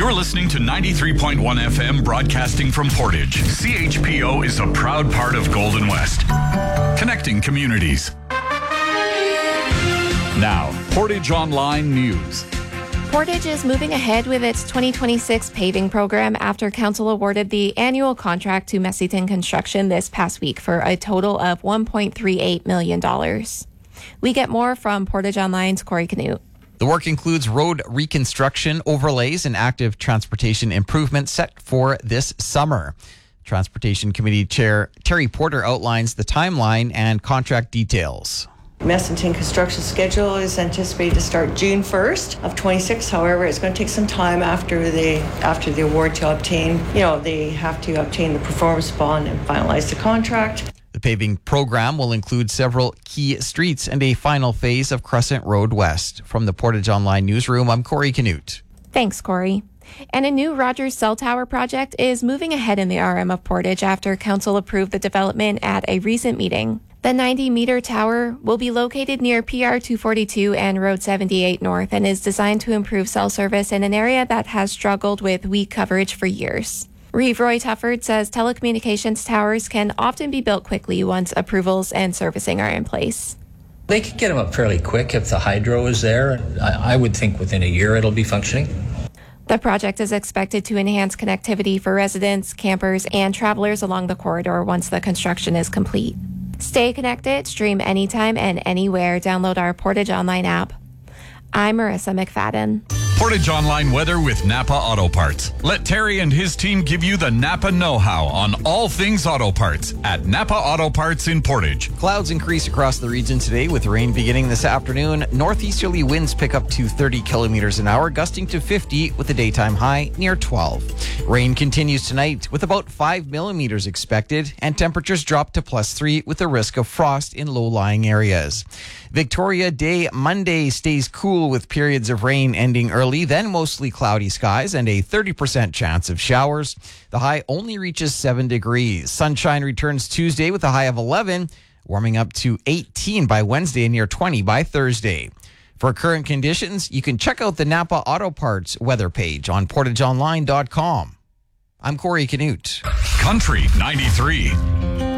You're listening to 93.1 FM broadcasting from Portage. CHPO is a proud part of Golden West, connecting communities. Now, Portage Online News. Portage is moving ahead with its 2026 paving program after council awarded the annual contract to Messiton Construction this past week for a total of $1.38 million. We get more from Portage Online's Corey Canute. The work includes road reconstruction, overlays, and active transportation improvements set for this summer. Transportation Committee Chair Terry Porter outlines the timeline and contract details. Messiton construction schedule is anticipated to start June 1st of 26. However, it's going to take some time after the award to obtain. They have to obtain the performance bond and finalize the contract. The paving program will include several key streets and a final phase of Crescent Road West. From the Portage Online newsroom, I'm Corey Canute. Thanks, Corey. And a new Rogers Cell Tower project is moving ahead in the RM of Portage after council approved the development at a recent meeting. The 90-meter tower will be located near PR 242 and Road 78 North and is designed to improve cell service in an area that has struggled with weak coverage for years. Reeve Roy Tufford says telecommunications towers can often be built quickly once approvals and servicing are in place. They could get them up fairly quick if the hydro is there. I would think within a year it'll be functioning. The project is expected to enhance connectivity for residents, campers, and travelers along the corridor once the construction is complete. Stay connected, stream anytime and anywhere. Download our Portage Online app. I'm Marissa McFadden. Portage Online weather with Napa Auto Parts. Let Terry and his team give you the Napa know-how on all things auto parts at Napa Auto Parts in Portage. Clouds increase across the region today with rain beginning this afternoon. Northeasterly winds pick up to 30 kilometers an hour, gusting to 50 with a daytime high near 12. Rain continues tonight with about 5 millimeters expected, and temperatures drop to +3 with a risk of frost in low-lying areas. Victoria Day Monday stays cool with periods of rain ending early, then mostly cloudy skies and a 30% chance of showers. The high only reaches 7 degrees. Sunshine returns Tuesday with a high of 11, warming up to 18 by Wednesday and near 20 by Thursday. For current conditions, you can check out the Napa Auto Parts weather page on portageonline.com. I'm Corey Canute. Country 93.